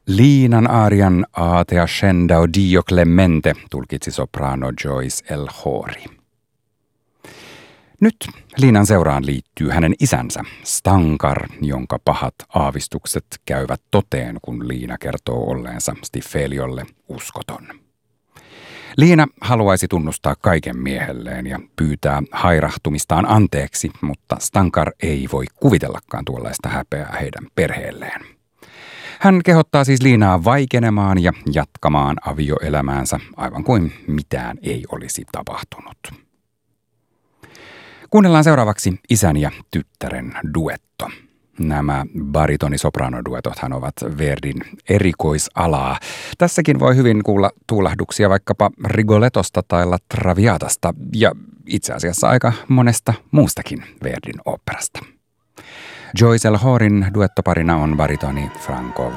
Liinan arian Atea scenda Dio clemente tulkitsi soprano Joyce El-Hori. Nyt Liinan seuraan liittyy hänen isänsä, Stankar, jonka pahat aavistukset käyvät toteen, kun Liina kertoo olleensa Stiffeliolle uskoton. Liina haluaisi tunnustaa kaiken miehelleen ja pyytää hairahtumistaan anteeksi, mutta Stankar ei voi kuvitellakaan tuollaista häpeää heidän perheelleen. Hän kehottaa siis Liinaa vaikenemaan ja jatkamaan avioelämäänsä aivan kuin mitään ei olisi tapahtunut. Kuunnellaan seuraavaksi isän ja tyttären duetto. Nämä baritonisopranoduetothan ovat Verdin erikoisalaa. Tässäkin voi hyvin kuulla tuulahduksia vaikkapa Rigoletosta tai La Traviatasta ja itse asiassa aika monesta muustakin Verdin oopperasta. Joyce El-Horin duettoparina on baritoni Franco